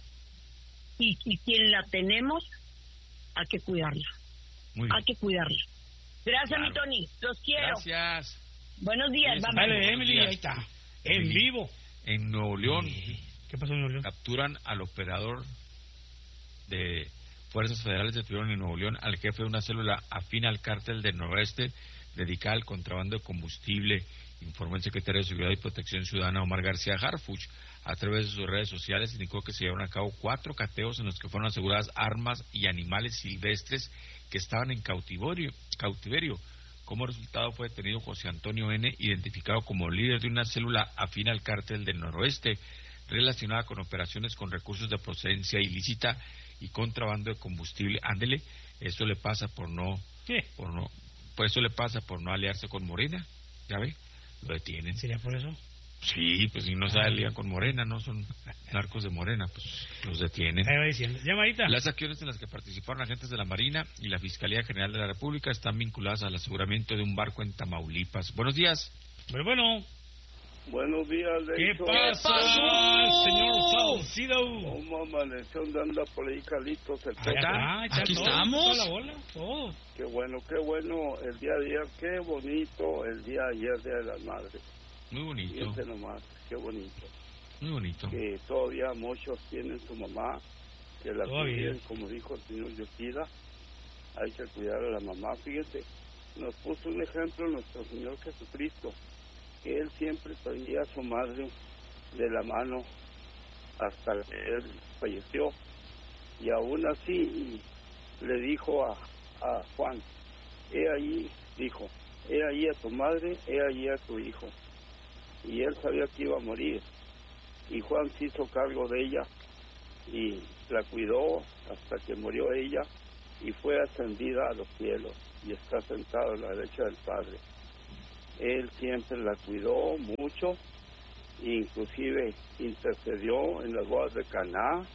y, y quien la tenemos, hay que cuidarla. Muy bien. Hay que cuidarla. Gracias, claro. Mi Tony. Los quiero. Gracias. Buenos días. Vamos. Dale, Emily, ahí está. En Emily, vivo. En Nuevo León. ¿Qué pasó en Nuevo León? Capturan al operador de Fuerzas Federales de Nuevo en Nuevo León, al jefe de una célula afín al cártel del Noroeste, dedicada al contrabando de combustible, informó el secretario de Seguridad y Protección Ciudadana, Omar García Harfuch. A través de sus redes sociales indicó que se llevaron a cabo cuatro cateos en los que fueron aseguradas armas y animales silvestres que estaban en cautiverio. cautiverio. Como resultado fue detenido José Antonio N., identificado como líder de una célula afín al cártel del Noroeste, relacionada con operaciones con recursos de procedencia ilícita y contrabando de combustible. Ándele, eso le pasa por no, ¿Qué? por no, pues eso le pasa por no aliarse con Morena, ya ve, lo detienen. ¿Sería por eso? Sí, pues si no se alía con Morena, no son narcos de Morena, pues los detienen. Ahí va diciendo. Llamadita. Las acciones en las que participaron agentes de la Marina y la Fiscalía General de la República están vinculadas al aseguramiento de un barco en Tamaulipas. Buenos días. Pero bueno. Buenos días, Leito. ¿Qué pasa, señor Salcido? ¿Cómo amaneció andando por ahí, Calitos? El acá, aquí, aquí todo, estamos. Toda la bola, todo. Qué bueno, qué bueno el día de ayer, qué bonito el día de ayer, Día de las Madres. Muy bonito. Fíjense nomás, qué bonito. Muy bonito. Que todavía muchos tienen su mamá, que la cuiden, como dijo el señor Yoshida. Hay que cuidar a la mamá. Fíjense, nos puso un ejemplo nuestro Señor Jesucristo, que Él siempre traía a su madre de la mano hasta que Él falleció. Y aún así le dijo a, a Juan, he ahí, dijo, he ahí a tu madre, he ahí a tu hijo. Y él sabía que iba a morir, y Juan se hizo cargo de ella y la cuidó hasta que murió ella, y fue ascendida a los cielos y está sentado a la derecha del Padre. Él siempre la cuidó mucho, inclusive intercedió en las bodas de Caná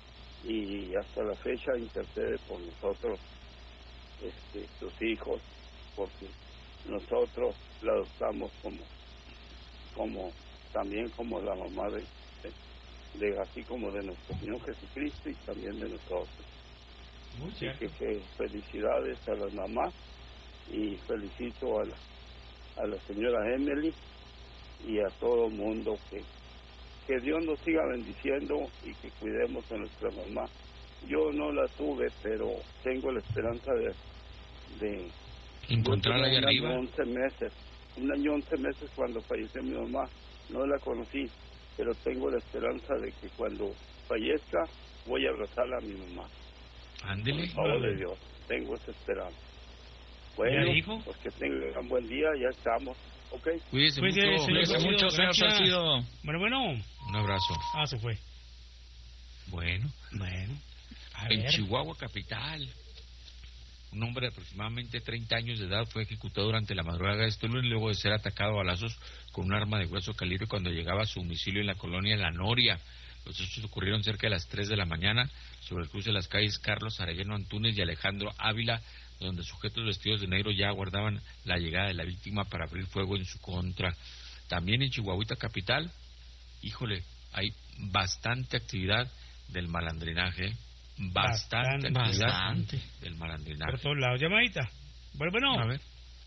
y hasta la fecha intercede por nosotros, este, sus hijos, porque nosotros la adoptamos como, como también como la mamá de, de, de así como de nuestro Señor Jesucristo y también de nosotros. Así que, que felicidades a las mamás y felicito a la, a la señora Emily y a todo el mundo que, que Dios nos siga bendiciendo y que cuidemos a nuestra mamá. Yo no la tuve, pero tengo la esperanza de, de encontrarla ahí arriba. Un año once meses, un año once meses cuando falleció mi mamá, no la conocí, pero tengo la esperanza de que cuando fallezca voy a abrazarla a mi mamá. Ándele. Por favor de Dios, tengo esa esperanza. Bueno, hijo? Pues que tengan buen día, ya estamos. ¿Ok? Cuídese, Cuídese mucho. Cuídese mucho, señor Salcido. Bueno, bueno. Un abrazo. Ah, se fue. Bueno. Bueno. A En ver. Chihuahua capital, un hombre de aproximadamente treinta años de edad fue ejecutado durante la madrugada de este lunes luego de ser atacado a balazos con un arma de grueso calibre cuando llegaba a su domicilio en la colonia La Noria. Los hechos ocurrieron cerca de las tres de la mañana sobre el cruce de las calles Carlos Arellano Antúnez y Alejandro Ávila, donde sujetos vestidos de negro ya aguardaban la llegada de la víctima para abrir fuego en su contra. También en Chihuahuita capital, híjole, hay bastante actividad del malandrinaje, bastante, Bastante. actividad Bastante. del malandrinaje. Por todos lados. Llamadita. Bueno, bueno. A ver.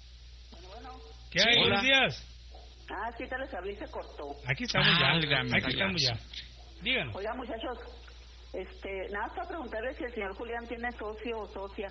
¿Qué hay? Sí, Buenos hola. días. Ah, sí, te les hablé y se cortó. Aquí estamos Válgame ya. Aquí Dios. estamos ya. Díganos. Oiga, muchachos, este, nada, para preguntarle si el señor Julián tiene socio o socia.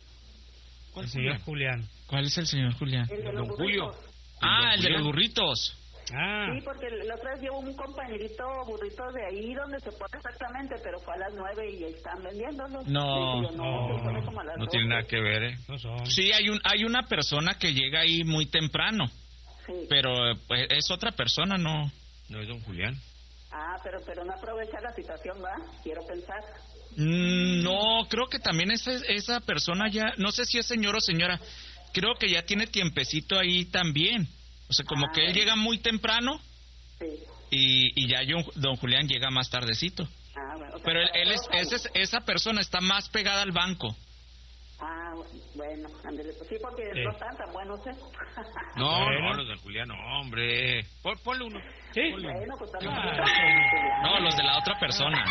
El señor Julián. ¿Cuál es el señor Julián? El de Don los Julio. burritos. Ah, el de los Julián. burritos. Ah. Sí, porque la otra vez llevo un compañerito burrito de ahí donde se pone exactamente, pero fue a las nueve y ahí están vendiéndolos. No, Y yo, no, no, se pone como a las No tiene doce. nada que ver, ¿eh? No son. Sí, hay un hay una persona que llega ahí muy temprano, Sí. pero pues, es otra persona, no. No es don Julián. Ah, pero, pero no aprovecha la situación, ¿va? Quiero pensar. Mm, No, creo que también esa, esa persona ya, no sé si es señor o señora, creo que ya tiene tiempecito ahí también. O sea, como Ah, que él bueno. llega muy temprano Sí. y, y ya yo, don Julián llega más tardecito. Ah, bueno. o sea, Pero él, para él es, todos ese es- esa persona está más pegada al banco. Ah, bueno, ándale, pues sí, porque Sí. no están tan buenos, ¿eh? No, Bueno. no, los de Julián, no, hombre. Pon, ponle uno. Sí. Bueno, pues también. Ah, No, los de la otra persona.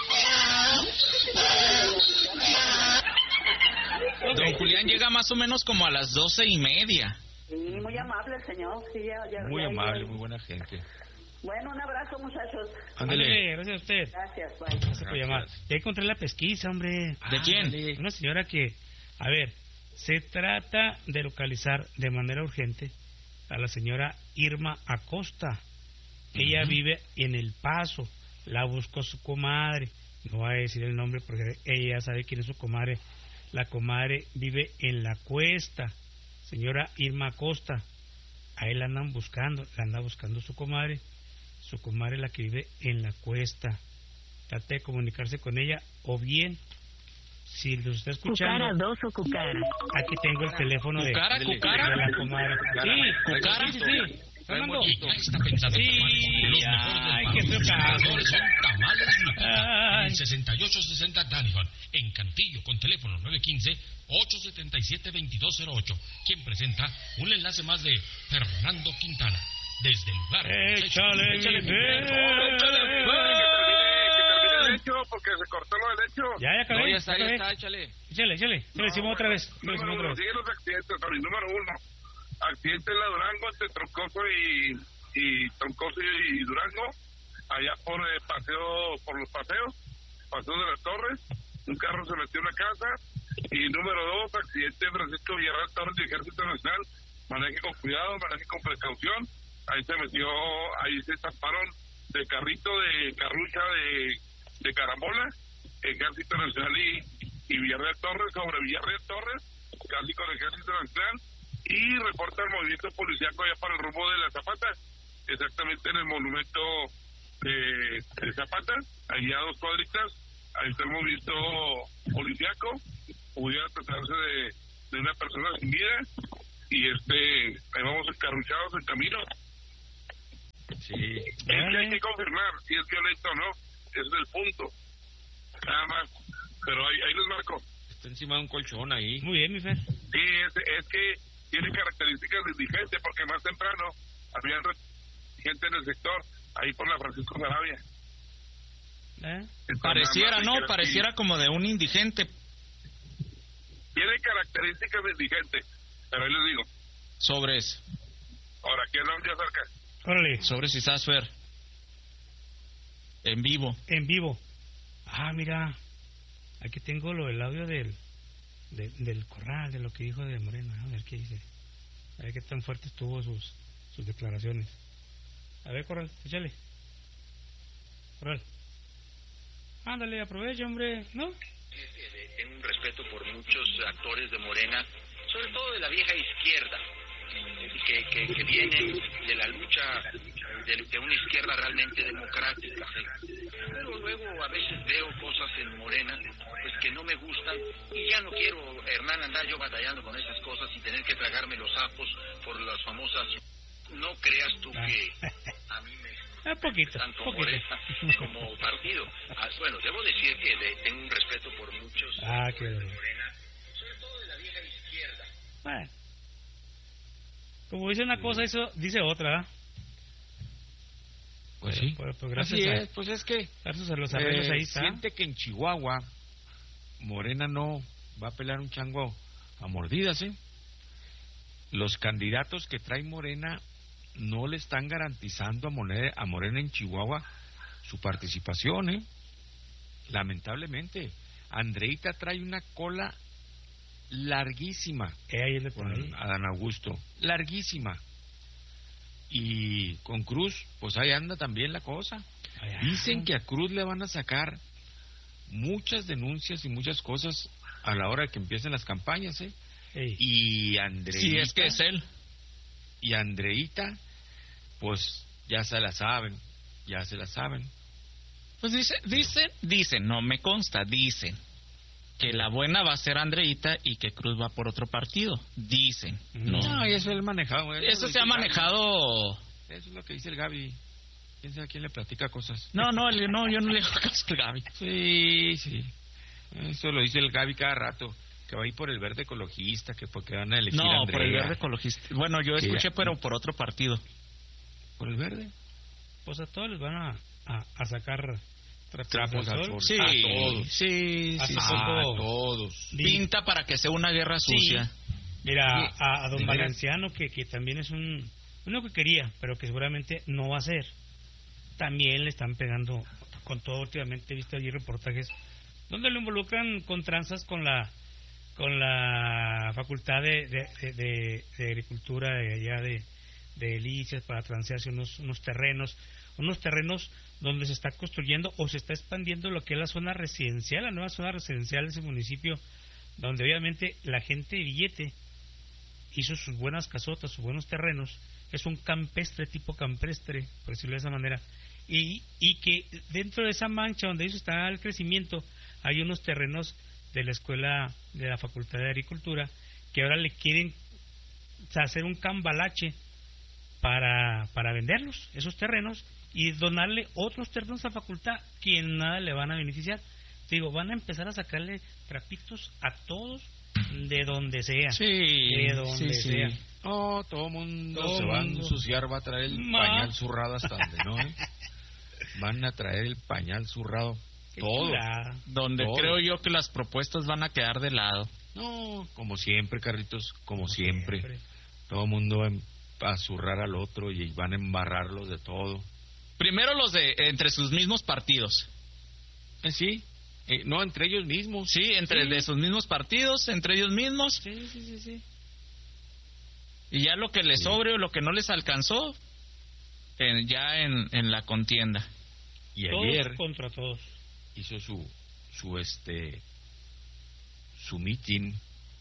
Don Julián llega más o menos como a las doce y media. Sí, muy amable el señor. Sí, ya, ya, Muy ya- amable, ya- muy buena gente. Bueno, un abrazo, muchachos. Ándele. Ándale, gracias a usted. Gracias, bye. Gracias por llamar. Ya encontré la pesquisa, hombre. ¿De quién? Ándale. Una señora que, a ver, se trata de localizar de manera urgente a la señora Irma Acosta. Ella Ujú. vive en El Paso. La buscó su comadre. No voy a decir el nombre porque ella ya sabe quién es su comadre. La comadre vive en La Cuesta. Señora Irma Acosta. A él la andan buscando. La anda buscando su comadre. Su comadre es la que vive en La Cuesta. Trate de comunicarse con ella o bien, si los está escuchando, Cucara dos o cucara. aquí tengo el teléfono de, ¿Cucara, de cucara? la comadre. Sí, ¿Cucara? sí, sí, sí. Fernando. Y ya está pensado Sí, tomar los ay, mejores qué feo Los caso. mejores son tamales Lupita. Ay. En el sesenta y ocho sesenta Danison, en Cantillo, con teléfono nueve uno cinco, ocho siete siete, dos dos cero ocho. Quien presenta un enlace más de Fernando Quintana. Desde el lugar. Échale, Échale, mi mi fe. el hecho porque se cortó lo del hecho. Ya, ya acabé. No, ya está, ya acabé. está, échale. Échale, échale. Se lo decimos otra vez. Se lo Número decimos otra uno, vez. siguen los accidentes, pero el número uno, accidente en la Durango entre Troncoso y, y Troncoso y, y Durango, allá por eh, paseo, por los paseos, paseo de las Torres, un carro se metió en una casa, y número dos, accidente en Francisco Villarreal Torres de Ejército Nacional, maneje con cuidado, maneje con precaución, ahí se metió, ahí se taparon de carrito de carrucha de, de carambola, Ejército Nacional y, y Villarreal Torres, sobre Villarreal Torres, casi con Ejército Nacional, y reporta el movimiento policíaco allá para el rumbo de la Zapata, exactamente en el monumento de, de Zapata, ahí a dos cuadritas, ahí está el movimiento policíaco, pudiera tratarse de, de una persona sin vida, y este, ahí vamos encarruchados en camino. Sí. Es que hay que confirmar si es violento o no, ese es el punto, nada más, pero ahí, ahí les marco. Está encima de un colchón ahí. Muy bien, mi Fer. Sí, es, es que tiene características de indigente, porque más temprano había gente en el sector, ahí por la Francisco Sarabia. ¿Eh? Pareciera, ¿no? Pareciera como de un indigente. Tiene características de indigente, pero ahí les digo. Sobres. Ahora, ¿quién lo ya cerca? Órale. Sobres y Sasfer. En vivo. En vivo. Ah, mira. Aquí tengo lo del audio del, de, del Corral, de lo que dijo de Morena. A ver qué dice. A ver qué tan fuerte estuvo sus, sus declaraciones. A ver, Corral, échale. Corral. Ándale, aprovecha, hombre, ¿no? Tengo un respeto por muchos actores de Morena, sobre todo de la vieja izquierda, que, que, que vienen de la lucha de, de una izquierda realmente democrática. Pero luego a veces veo cosas en Morena pues que no me gustan, y ya no quiero, Hernán, andar yo batallando con esas cosas y tener que tragarme los sapos por las famosas. No creas tú que a mí me... Un poquito, tanto poquito. Morena como partido. Ah, bueno, debo decir que de, tengo un respeto por muchos Ah, qué bien. Morena, sobre todo de la vieja izquierda. Bueno. Como dice una cosa, eso dice otra. ¿eh? Pues Pero, sí. pero, pero gracias Así a, es, pues es que gracias a los arreglos eh, ahí está. siente que en Chihuahua Morena no va a pelar un chango a mordidas, ¿eh? Los candidatos que trae Morena no le están garantizando a Morena, a Morena en Chihuahua su participación, ¿eh? Lamentablemente. Andreita trae una cola larguísima Eh, ahí le con ahí. Adán Augusto, larguísima. Y con Cruz, pues ahí anda también la cosa. Ay, Dicen que a Cruz le van a sacar muchas denuncias y muchas cosas a la hora de que empiecen las campañas, ¿eh? Ey. Y Andreita, Si es que es él. y Andreita, pues ya se la saben, ya se la saben. Pues dice, dicen, dicen, no me consta, dicen que la buena va a ser Andreita y que Cruz va por otro partido. Dicen. No, No, y eso es el manejado. eso lo se ha dice el manejado. Gaby. Eso es lo que dice el Gaby. ¿Quién sabe quién le platica cosas? No, no, el- no, yo no le hago caso al Gaby. Sí, sí. Eso lo dice el Gaby cada rato. Que va a ir por el verde ecologista, que porque van a elegir a No, Andrea. por el verde ecologista. Bueno, yo Que- escuché, pero por otro partido. ¿Por el verde? Pues a todos les van a, a, a sacar Trapos al sol. Sí, A todos. sí, Hace sí. poco- A todos. Pinta para que sea una guerra Sí. sucia. Mira, Oye, a, a don ¿de veras? Valenciano, que, que también es un uno que quería, pero que seguramente no va a ser. También le están pegando con todo. Últimamente he visto allí reportajes donde lo involucran con tranzas con la con la facultad de, de, de, de- de agricultura de allá de, de Delicias para transearse unos, unos terrenos, unos terrenos donde se está construyendo o se está expandiendo lo que es la zona residencial, la nueva zona residencial de ese municipio, donde obviamente la gente de billete hizo sus buenas casotas, sus buenos terrenos. Es un campestre, tipo campestre, por decirlo de esa manera, y, y que dentro de esa mancha donde eso está el crecimiento hay unos terrenos de la escuela de la Facultad de Agricultura que ahora le quieren hacer un cambalache para, para venderlos, esos terrenos, y donarle otros terrenos a la facultad que en nada le van a beneficiar. Digo, van a empezar a sacarle trapitos a todos de donde sea. Sí, de donde sí, sí. sea. Oh, todo mundo Todo se va a mundo. ensuciar, va a traer el Ma. pañal zurrado hasta donde no, ¿eh? Van a traer el pañal zurrado. Qué Todo. chulada. Donde Todo. creo yo que las propuestas van a quedar de lado. No, como siempre, Carlitos, como siempre. Siempre. Todo el mundo va a zurrar al otro y van a embarrarlos de todo. Primero los de entre sus mismos partidos. Eh, sí, eh, no, entre ellos mismos. Sí, entre Sí. de sus mismos partidos, entre ellos mismos. Sí, sí, sí, sí. Y ya lo que les Sí. sobre o lo que no les alcanzó, en- ya en, en la contienda. Y Todos ayer contra todos. hizo su, su este, su mitin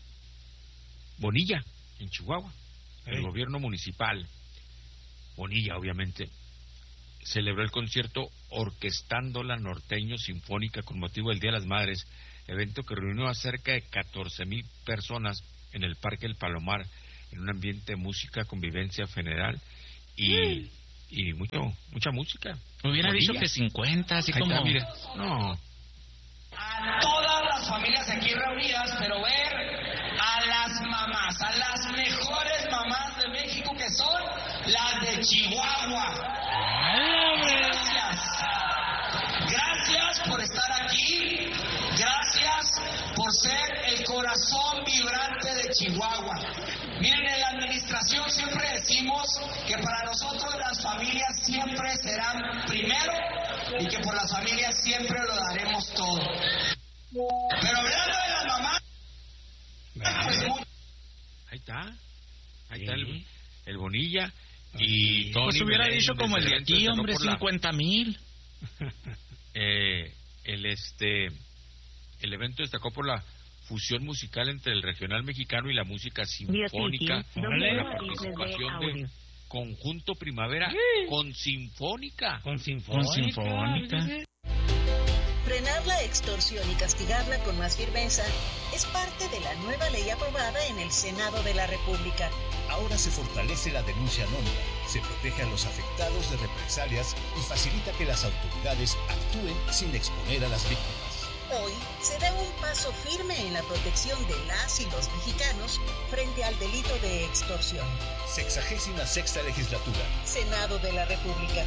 Bonilla, en Chihuahua, el Ey. gobierno municipal. Bonilla, obviamente, celebró el concierto Orquestando la Norteño Sinfónica con motivo del Día de las Madres evento que reunió a cerca de catorce mil personas en el Parque El Palomar, en un ambiente de música, convivencia general y, mm. y mucho, mucha música. Hubiera Bonilla. dicho que cincuenta, así Ahí como... está, mire. No. A todas las familias aquí reunidas, pero ver a las mamás, a las mejores mamás de México, que son las de Chihuahua. Gracias. Gracias por estar aquí. Gracias por ser el corazón vibrante de Chihuahua. Miren, en la administración siempre decimos que para nosotros las familias siempre serán primero y que por las familias siempre lo daremos todo. Pero hablando de las mamás, pues muy... Ahí está. Ahí está el, el Bonilla. Y Tony pues hubiera Belén, dicho como el de aquí, hombre, por la- cincuenta mil. eh, el este el evento destacó por la fusión musical entre el regional mexicano y la música sinfónica, con la participación de Conjunto Primavera con Sinfónica. Con Sinfónica. Sinfónica. Frenar la extorsión y castigarla con más firmeza es parte de la nueva ley aprobada en el Senado de la República. Ahora se fortalece la denuncia anónima, se protege a los afectados de represalias y facilita que las autoridades actúen sin exponer a las víctimas. Hoy se da un paso firme en la protección de las y los mexicanos frente al delito de extorsión. Sexagésima sexta legislatura. Senado de la República.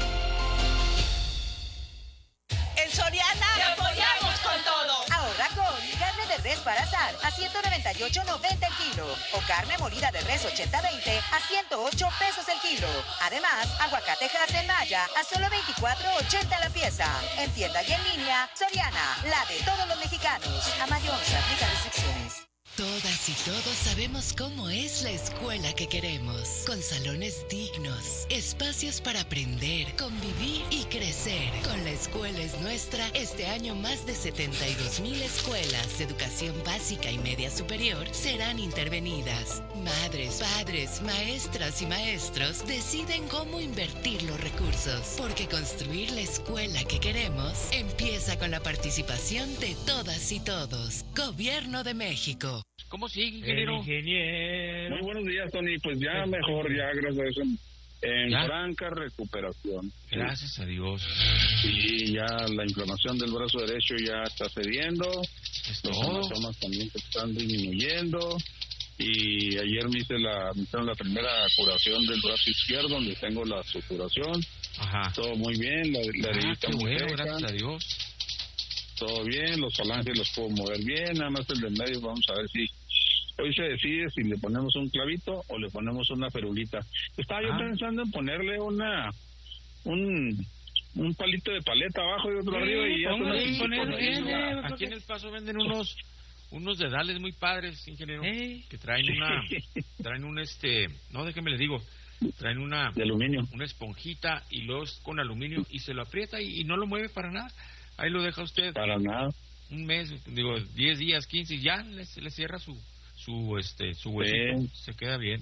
En Soriana ¡te apoyamos con todo! Ahorra con carne de res para asar a ciento noventa y ocho noventa el kilo o carne molida de res ochenta veinte a ciento ocho pesos el kilo. Además, aguacate Hass en Maya a solo veinticuatro ochenta la pieza. En tienda y en línea, Soriana, la de todos los mexicanos. A mayor se aplica restricciones. Todas y todos sabemos cómo es la escuela que queremos, con salones dignos, espacios para aprender, convivir y crecer. Con La Escuela es Nuestra, este año más de setenta y dos mil escuelas de educación básica y media superior serán intervenidas. Madres, padres, maestras y maestros deciden cómo invertir los recursos, porque construir la escuela que queremos empieza con la participación de todas y todos. Gobierno de México. ¿Cómo sigue, ingeniero? Muy buenos días, Tony. Pues ya mejor, ya gracias a eso, en ¿Ya? franca recuperación. Gracias a Dios. Sí, ya la inflamación del brazo derecho ya está cediendo, los todo. hematomas también se están disminuyendo, y ayer me hice la, me hicieron la primera curación del brazo izquierdo, donde tengo la suturación. Ajá. Todo muy bien, la, la Ah, herida qué muy bueno, seca. gracias a Dios. Todo bien, los falanges los puedo mover bien, nada más el del medio vamos a ver si hoy se decide si le ponemos un clavito o le ponemos una ferulita. Estaba yo Ah. pensando en ponerle una un un palito de paleta abajo y otro Sí, arriba y ya se póngale, nos- ponele, por ahí, tiene, ya. aquí en El Paso venden unos unos dedales muy padres, ingeniero, que traen una traen un este, no, déjeme le digo, traen una de aluminio, una esponjita y luego es con aluminio y se lo aprieta y, y no lo mueve para nada. Ahí lo deja usted. Para nada. Un mes, digo, diez días, quince, y ya le, le cierra su su este su huesito, Sí. se queda bien.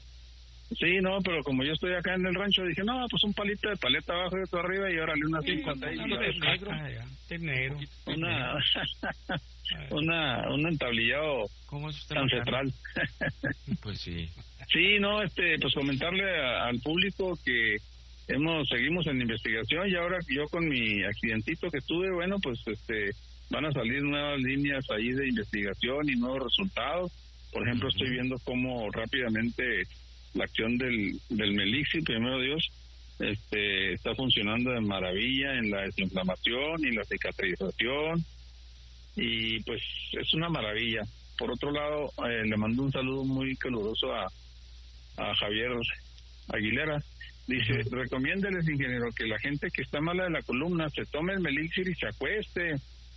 Sí, no, pero como yo estoy acá en el rancho, dije, no, pues un palito de paleta abajo y otro arriba y órale una cincuenta y Algo de negro. De negro. una una un entablillado ¿Cómo es usted, ancestral. Pues sí. Sí, no, este, pues comentarle a- al público que hemos seguimos en investigación y ahora yo con mi accidentito que tuve, bueno, pues este van a salir nuevas líneas ahí de investigación y nuevos resultados. Por ejemplo, estoy viendo cómo rápidamente la acción del del Melixi, primero Dios, este está funcionando de maravilla en la desinflamación y la cicatrización, y pues es una maravilla. Por otro lado, eh, le mando un saludo muy caluroso a, a Javier Aguilera. Dice, recomiéndeles, ingeniero, que la gente que está mala de la columna se tome el Melixir y se acueste.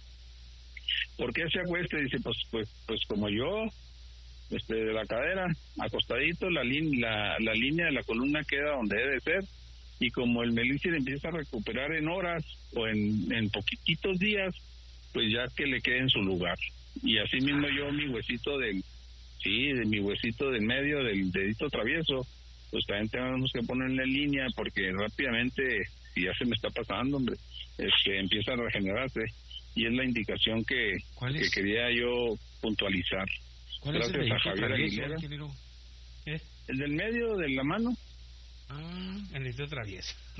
¿Por qué se acueste? Dice, pues pues pues como yo, este de la cadera, acostadito, la, lin- la, la línea de la columna queda donde debe ser, y como el Melixir empieza a recuperar en horas o en, en poquititos días, pues ya que le quede en su lugar. Y así mismo yo mi huesito del, sí, de mi huesito del medio, del dedito travieso, pues también tenemos que ponerle en línea, porque rápidamente, si ya se me está pasando, hombre, este, empieza a regenerarse. y es la indicación que, que quería yo puntualizar. ¿Cuál Gracias es el a Javier travieso, Aguilera. ingeniero? ¿Eh? El del medio de la mano. Ah, el dedito travieso.